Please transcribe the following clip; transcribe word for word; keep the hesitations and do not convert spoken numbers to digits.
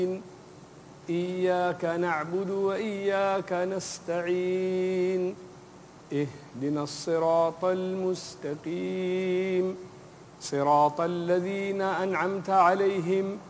إياك نعبد وإياك نستعين اهدنا الصراط المستقيم صراط الذين أنعمت عليهم